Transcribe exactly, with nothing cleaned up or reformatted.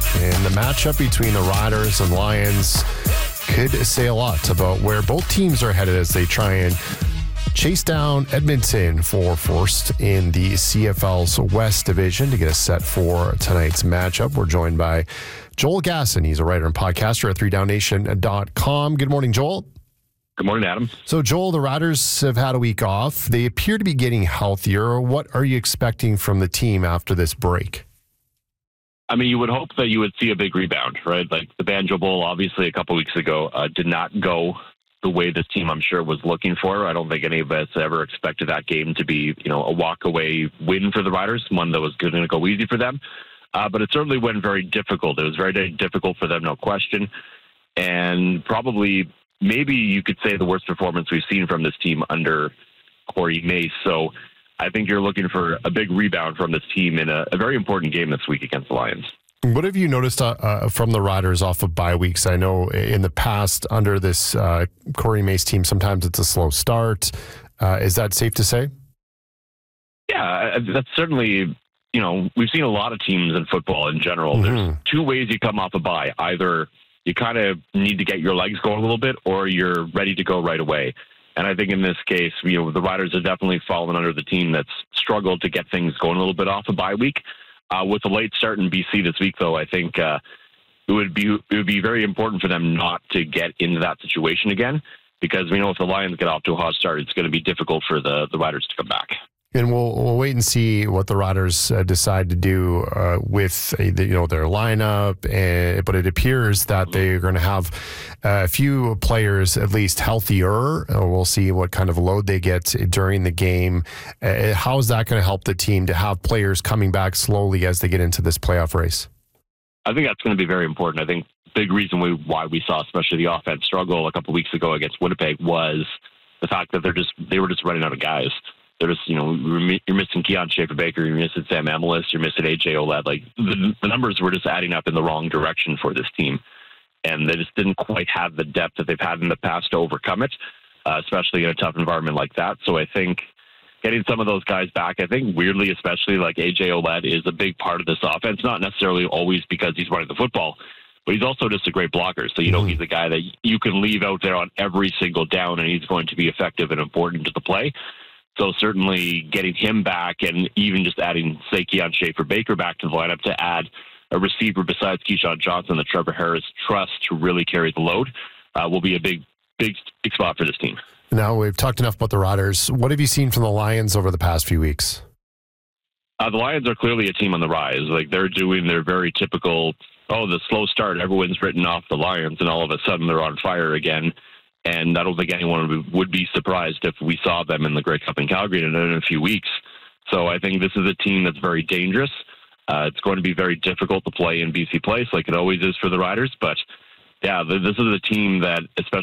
And the matchup between the Riders and Lions could say a lot about where both teams are headed as they try and chase down Edmonton for first in the C F L's West Division to get us set for tonight's matchup. We're joined by Joel Gasson. He's a writer and podcaster at three down nation dot com. Good morning, Joel. Good morning, Adam. So, Joel, the Riders have had a week off. They appear to be getting healthier. What are you expecting from the team after this break? I mean, you would hope that you would see a big rebound, right? Like the Banjo Bowl, obviously, a couple weeks ago, uh, did not go the way this team, I'm sure, was looking for. I don't think any of us ever expected that game to be, you know, a walk-away win for the Riders, one that was going to go easy for them. Uh, but it certainly went very difficult. It was very, very difficult for them, no question. And probably, maybe you could say the worst performance we've seen from this team under Corey Mace. So I think you're looking for a big rebound from this team in a, a very important game this week against the Lions. What have you noticed uh, uh, from the Riders off of bye weeks? I know in the past under this uh, Corey Mace team, sometimes it's a slow start. Uh, is that safe to say? Yeah, that's certainly, you know, we've seen a lot of teams in football in general. Mm-hmm. There's two ways you come off a bye. Either you kind of need to get your legs going a little bit, or you're ready to go right away. And I think in this case, you know, the Riders have definitely fallen under the team that's struggled to get things going a little bit off a bye week. Uh, with a late start in B C this week, though, I think uh, it would be it would be very important for them not to get into that situation again, because we know if the Lions get off to a hot start, it's going to be difficult for the, the Riders to come back. And we'll we'll wait and see what the Riders uh, decide to do uh, with uh, the, you know their lineup. And, but it appears that they're going to have a few players at least healthier. Uh, we'll see what kind of load they get during the game. Uh, how is that going to help the team to have players coming back slowly as they get into this playoff race? I think that's going to be very important. I think big reason we, why we saw especially the offense struggle a couple of weeks ago against Winnipeg was the fact that they're just they were just running out of guys. They're just, you know, you're missing Keon Schaefer-Baker, you're missing Sam Amelis, you're missing A J Oled. Like, the, the numbers were just adding up in the wrong direction for this team. And they just didn't quite have the depth that they've had in the past to overcome it, uh, especially in a tough environment like that. So I think getting some of those guys back, I think weirdly, especially like A J Oled, is a big part of this offense. Not necessarily always because he's running the football, but he's also just a great blocker. So, you know, mm-hmm. he's a guy that you can leave out there on every single down, and he's going to be effective and important to the play. So certainly getting him back, and even just adding, say, Keon Schaefer-Baker back to the lineup to add a receiver besides Keyshawn Johnson that Trevor Harris trusts to really carry the load uh, will be a big, big, big spot for this team. Now, we've talked enough about the Riders. What have you seen from the Lions over the past few weeks? Uh, the Lions are clearly a team on the rise. Like, they're doing their very typical, oh, the slow start, everyone's written off the Lions, and all of a sudden they're on fire again. And I don't think anyone would be surprised if we saw them in the Grey Cup in Calgary in a few weeks. So I think this is a team that's very dangerous. Uh, it's going to be very difficult to play in B C Place, like it always is for the Riders. But, yeah, this is a team that, especially